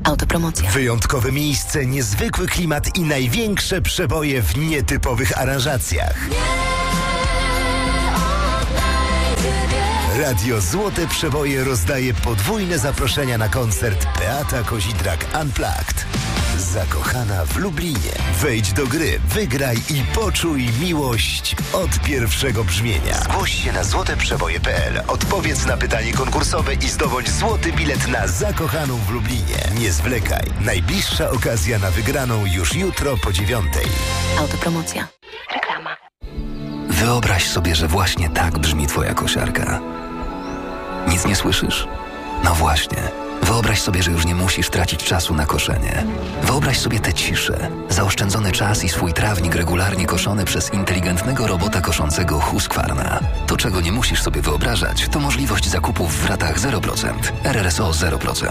Autopromocja. Wyjątkowe miejsce, niezwykły klimat i największe przeboje w nietypowych aranżacjach. Radio Złote Przeboje rozdaje podwójne zaproszenia na koncert Beata Kozidrak Unplugged. Zakochana w Lublinie. Wejdź do gry, wygraj i poczuj miłość od pierwszego brzmienia. Zgłoś się na złoteprzeboje.pl, odpowiedz na pytanie konkursowe i zdobądź złoty bilet na Zakochaną w Lublinie. Nie zwlekaj. Najbliższa okazja na wygraną już jutro po 9:00. Autopromocja. Reklama. Wyobraź sobie, że właśnie tak brzmi twoja kosiarka. Nic nie słyszysz? No właśnie. Wyobraź sobie, że już nie musisz tracić czasu na koszenie. Wyobraź sobie tę ciszę, zaoszczędzony czas i swój trawnik regularnie koszony przez inteligentnego robota koszącego Husqvarna. To, czego nie musisz sobie wyobrażać, to możliwość zakupów w ratach 0%, RRSO 0%.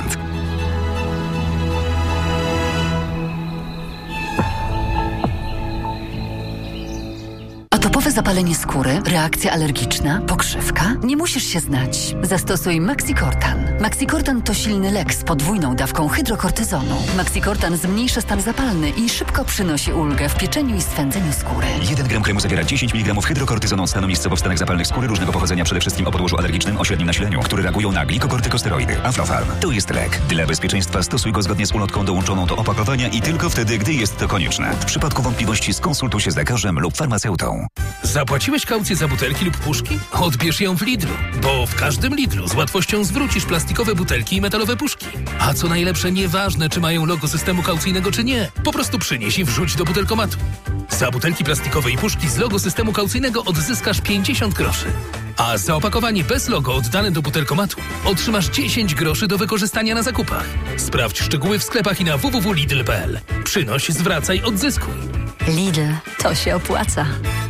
Atopowe zapalenie skóry, reakcja alergiczna, pokrzywka? Nie musisz się znać. Zastosuj Maxicortan. Maxicortan to silny lek z podwójną dawką hydrokortyzonu. Maxicortan zmniejsza stan zapalny i szybko przynosi ulgę w pieczeniu i swędzeniu skóry. 1 gram kremu zawiera 10 mg hydrokortyzonu od stanu miejscowo w stanach zapalnych skóry różnego pochodzenia, przede wszystkim o podłożu alergicznym o średnim nasileniu, które reagują na glikokortykosteroidy. Aflofarm. To jest lek. Dla bezpieczeństwa stosuj go zgodnie z ulotką dołączoną do opakowania i tylko wtedy, gdy jest to konieczne. W przypadku wątpliwości skonsultuj się z lekarzem lub farmaceutą. Zapłaciłeś kaucję za butelki lub puszki? Odbierz ją w Lidlu, bo w każdym Lidlu z łatwością zwrócisz plastikowe butelki i metalowe puszki. A co najlepsze, nieważne czy mają logo systemu kaucyjnego czy nie, po prostu przynieś i wrzuć do butelkomatu. Za butelki plastikowe i puszki z logo systemu kaucyjnego odzyskasz 50 groszy. A za opakowanie bez logo oddane do butelkomatu otrzymasz 10 groszy do wykorzystania na zakupach. Sprawdź szczegóły w sklepach i na www.lidl.pl. Przynoś, zwracaj, odzyskuj. Lidl, to się opłaca.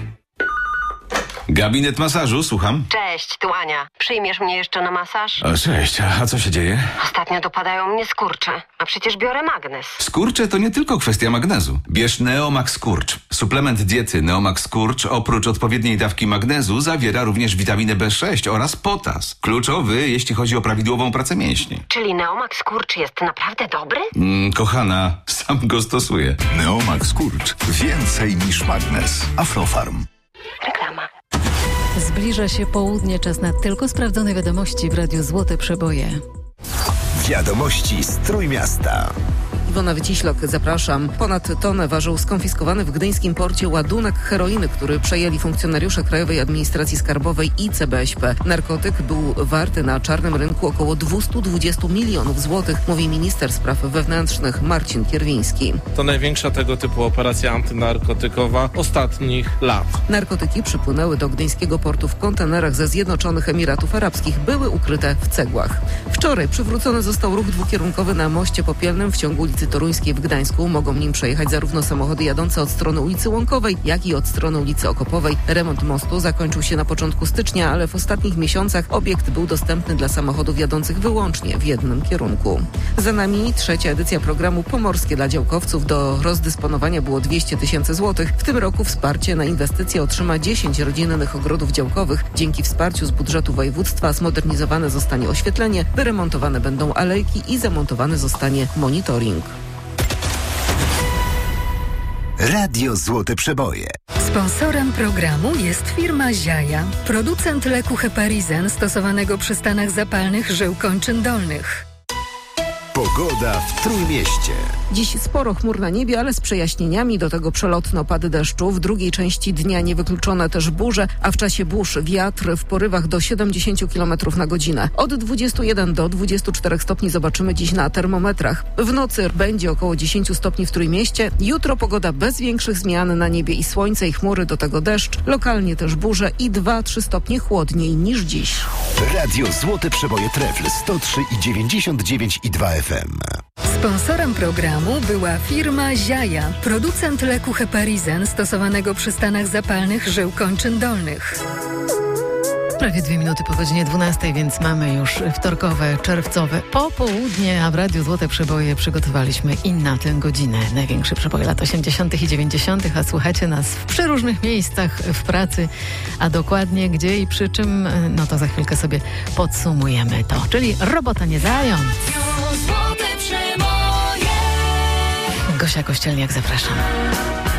Gabinet masażu, słucham. Cześć, tu Ania. Przyjmiesz mnie jeszcze na masaż? O, cześć, a co się dzieje? Ostatnio dopadają mnie skurcze, a przecież biorę magnes. Skurcze to nie tylko kwestia magnezu. Bierz Neomax Skurcz. Suplement diety Neomax Skurcz oprócz odpowiedniej dawki magnezu zawiera również witaminę B6 oraz potas. Kluczowy, jeśli chodzi o prawidłową pracę mięśni. Czyli Neomax Skurcz jest naprawdę dobry? Kochana, sam go stosuję. Neomax Skurcz. Więcej niż magnes. Aflofarm. Reklama. Zbliża się południe, czas na tylko sprawdzone wiadomości w Radiu Złote Przeboje. Wiadomości z Trójmiasta. Iwona Wyciślok, zapraszam. Ponad tonę ważył skonfiskowany w gdyńskim porcie ładunek heroiny, który przejęli funkcjonariusze Krajowej Administracji Skarbowej i CBŚP. Narkotyk był warty na czarnym rynku około 220 milionów złotych, mówi minister spraw wewnętrznych Marcin Kierwiński. To największa tego typu operacja antynarkotykowa ostatnich lat. Narkotyki przypłynęły do gdyńskiego portu w kontenerach ze Zjednoczonych Emiratów Arabskich. Były ukryte w cegłach. Wczoraj przywrócony został ruch dwukierunkowy na moście Popielnym w ciągu ulicy Toruńskiej w Gdańsku. Mogą nim przejechać zarówno samochody jadące od strony ulicy Łąkowej, jak i od strony ulicy Okopowej. Remont mostu zakończył się na początku stycznia, ale w ostatnich miesiącach obiekt był dostępny dla samochodów jadących wyłącznie w jednym kierunku. Za nami trzecia edycja programu Pomorskie dla działkowców. Do rozdysponowania było 200 000 złotych. W tym roku wsparcie na inwestycje otrzyma 10 rodzinnych ogrodów działkowych. Dzięki wsparciu z budżetu województwa zmodernizowane zostanie oświetlenie, wyremontowane będą alejki i zamontowany zostanie monitoring. Radio Złote Przeboje. Sponsorem programu jest firma Ziaja, producent leku Heparizen stosowanego przy stanach zapalnych żył kończyn dolnych. Pogoda w Trójmieście. Dziś sporo chmur na niebie, ale z przejaśnieniami, do tego przelotne opady deszczu. W drugiej części dnia niewykluczone też burze, a w czasie burz wiatr w porywach do 70 km na godzinę. Od 21 do 24 stopni zobaczymy dziś na termometrach. W nocy będzie około 10 stopni w Trójmieście. Jutro pogoda bez większych zmian, na niebie i słońce i chmury, do tego deszcz. Lokalnie też burze i 2-3 stopnie chłodniej niż dziś. Radio Złote Przeboje Trefl 103,99,2 FM. Sponsorem programu była firma Ziaja, producent leku Heparizen stosowanego przy stanach zapalnych żył kończyn dolnych. Prawie 2 minuty po godzinie 12, więc mamy już wtorkowe, czerwcowe popołudnie, a w Radiu Złote Przeboje przygotowaliśmy i na tę godzinę największe przeboje lat 80. i 90., a słuchacie nas w przeróżnych miejscach w pracy, a dokładnie gdzie i przy czym, no to za chwilkę sobie podsumujemy to, czyli robota nie zając. Złote Przeboje. Gosia Kościelniak, zapraszam.